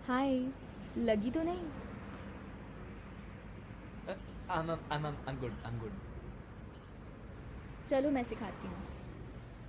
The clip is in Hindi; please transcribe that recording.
हाय। लगी तो नहीं? I'm good. चलो मैं सिखाती हूँ।